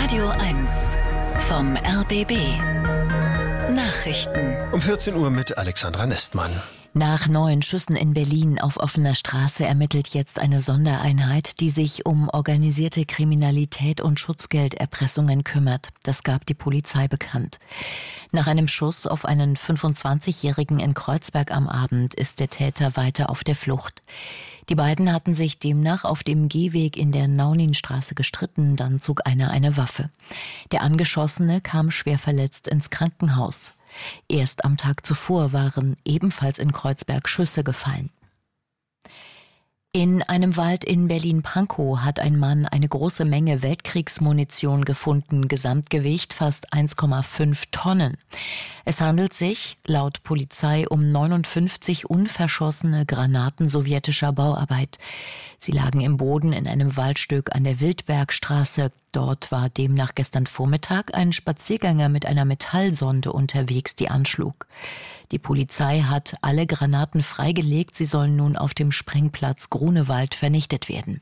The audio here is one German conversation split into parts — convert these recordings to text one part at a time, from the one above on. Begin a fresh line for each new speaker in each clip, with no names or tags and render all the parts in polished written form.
Radio 1 vom RBB. Nachrichten.
Um 14 Uhr mit Alexandra Nestmann.
Nach 9 Schüssen in Berlin auf offener Straße ermittelt jetzt eine Sondereinheit, die sich um organisierte Kriminalität und Schutzgelderpressungen kümmert. Das gab die Polizei bekannt. Nach einem Schuss auf einen 25-Jährigen in Kreuzberg am Abend ist der Täter weiter auf der Flucht. Die beiden hatten sich demnach auf dem Gehweg in der Nauninstraße gestritten, dann zog einer eine Waffe. Der Angeschossene kam schwer verletzt ins Krankenhaus. Erst am Tag zuvor waren ebenfalls in Kreuzberg Schüsse gefallen. In einem Wald in Berlin-Pankow hat ein Mann eine große Menge Weltkriegsmunition gefunden, Gesamtgewicht fast 1,5 Tonnen. Es handelt sich, laut Polizei, um 59 unverschossene Granaten sowjetischer Bauarbeit. Sie lagen im Boden in einem Waldstück an der Wildbergstraße. Dort war demnach gestern Vormittag ein Spaziergänger mit einer Metallsonde unterwegs, die anschlug. Die Polizei hat alle Granaten freigelegt, sie sollen nun auf dem Sprengplatz Grunewald vernichtet werden.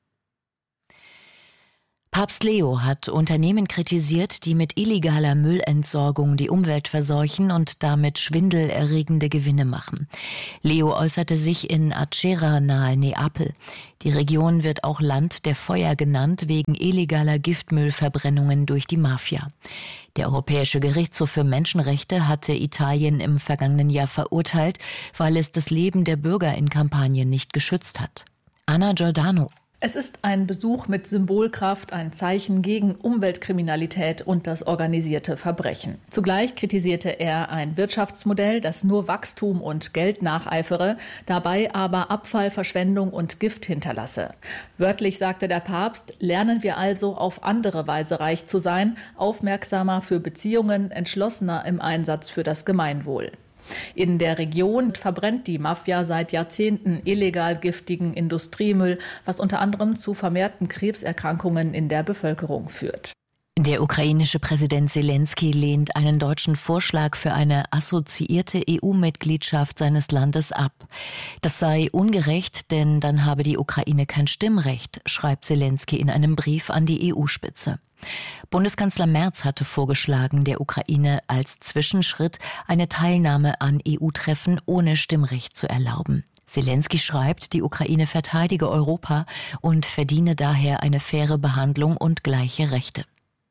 Papst Leo hat Unternehmen kritisiert, die mit illegaler Müllentsorgung die Umwelt verseuchen und damit schwindelerregende Gewinne machen. Leo äußerte sich in Acerra nahe Neapel. Die Region wird auch Land der Feuer genannt, wegen illegaler Giftmüllverbrennungen durch die Mafia. Der Europäische Gerichtshof für Menschenrechte hatte Italien im vergangenen Jahr verurteilt, weil es das Leben der Bürger in Kampagnen nicht geschützt hat. Anna Giordano.
Es ist ein Besuch mit Symbolkraft, ein Zeichen gegen Umweltkriminalität und das organisierte Verbrechen. Zugleich kritisierte er ein Wirtschaftsmodell, das nur Wachstum und Geld nacheifere, dabei aber Abfall, Verschwendung und Gift hinterlasse. Wörtlich sagte der Papst, lernen wir also auf andere Weise reich zu sein, aufmerksamer für Beziehungen, entschlossener im Einsatz für das Gemeinwohl. In der Region verbrennt die Mafia seit Jahrzehnten illegal giftigen Industriemüll, was unter anderem zu vermehrten Krebserkrankungen in der Bevölkerung führt.
Der ukrainische Präsident Zelensky lehnt einen deutschen Vorschlag für eine assoziierte EU-Mitgliedschaft seines Landes ab. Das sei ungerecht, denn dann habe die Ukraine kein Stimmrecht, schreibt Zelensky in einem Brief an die EU-Spitze. Bundeskanzler Merz hatte vorgeschlagen, der Ukraine als Zwischenschritt eine Teilnahme an EU-Treffen ohne Stimmrecht zu erlauben. Zelensky schreibt, die Ukraine verteidige Europa und verdiene daher eine faire Behandlung und gleiche Rechte.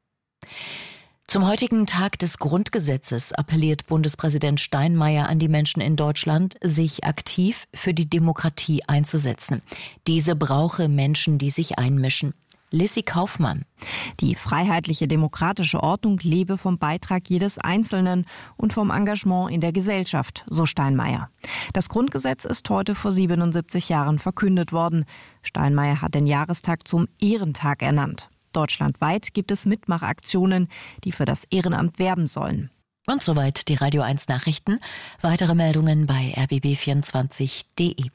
Zum heutigen Tag des Grundgesetzes appelliert Bundespräsident Steinmeier an die Menschen in Deutschland, sich aktiv für die Demokratie einzusetzen. Diese brauche Menschen, die sich einmischen. Lissy Kaufmann.
Die freiheitliche demokratische Ordnung lebe vom Beitrag jedes Einzelnen und vom Engagement in der Gesellschaft, so Steinmeier. Das Grundgesetz ist heute vor 77 Jahren verkündet worden. Steinmeier hat den Jahrestag zum Ehrentag ernannt. Deutschlandweit gibt es Mitmachaktionen, die für das Ehrenamt werben sollen.
Und soweit die Radio 1 Nachrichten. Weitere Meldungen bei rbb24.de.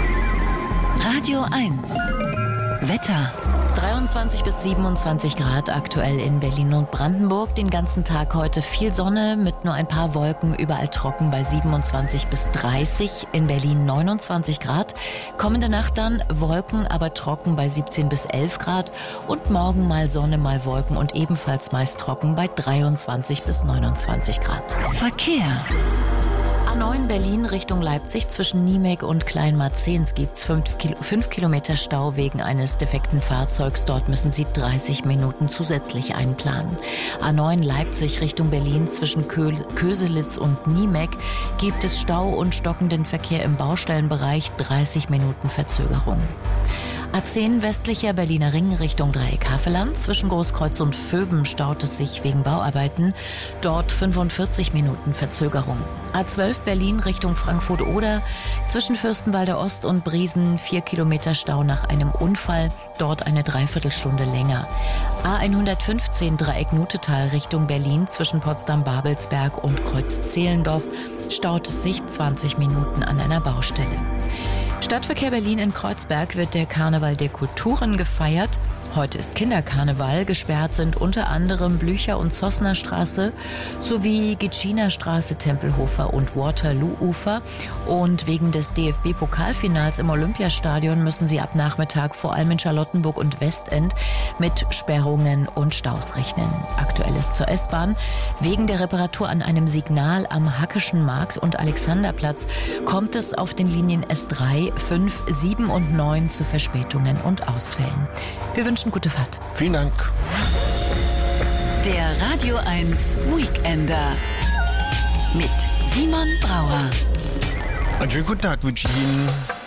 Radio 1 Wetter.
23 bis 27 Grad aktuell in Berlin und Brandenburg. Den ganzen Tag heute viel Sonne mit nur ein paar Wolken, überall trocken bei 27 bis 30. In Berlin 29 Grad. Kommende Nacht dann Wolken, aber trocken bei 17 bis 11 Grad. Und morgen mal Sonne, mal Wolken und ebenfalls meist trocken bei 23 bis 29 Grad.
Verkehr.
A9 Berlin Richtung Leipzig zwischen Niemek und Kleinmarzens gibt's 5 Kilometer Stau wegen eines defekten Fahrzeugs. Dort müssen Sie 30 Minuten zusätzlich einplanen. A9 Leipzig Richtung Berlin zwischen Köselitz und Niemek gibt es Stau und stockenden Verkehr im Baustellenbereich, 30 Minuten Verzögerung. A10 westlicher Berliner Ring Richtung Dreieck Havelland. Zwischen Großkreuz und Vöben staut es sich wegen Bauarbeiten. Dort 45 Minuten Verzögerung. A12 Berlin Richtung Frankfurt-Oder. Zwischen Fürstenwalder Ost und Briesen 4 Kilometer Stau nach einem Unfall. Dort eine Dreiviertelstunde länger. A115 Dreieck Nutetal Richtung Berlin. Zwischen Potsdam-Babelsberg und Kreuz-Zehlendorf staut es sich 20 Minuten an einer Baustelle. Stadtverkehr Berlin in Kreuzberg wird der Karneval der Kulturen gefeiert. Heute ist Kinderkarneval. Gesperrt sind unter anderem Blücher- und Zossnerstraße sowie Gitschiner-Straße, Tempelhofer und Waterloo-Ufer. Und wegen des DFB-Pokalfinals im Olympiastadion müssen sie ab Nachmittag vor allem in Charlottenburg und Westend mit Sperrungen und Staus rechnen. Aktuell ist zur S-Bahn. Wegen der Reparatur an einem Signal am Hackischen Markt und Alexanderplatz kommt es auf den Linien S3, 5, 7 und 9 zu Verspätungen und Ausfällen. Wir wünschen gute Fahrt.
Vielen Dank.
Der Radio 1 Weekender mit Simon Brauer.
Einen schönen guten Tag wünsche ich Ihnen.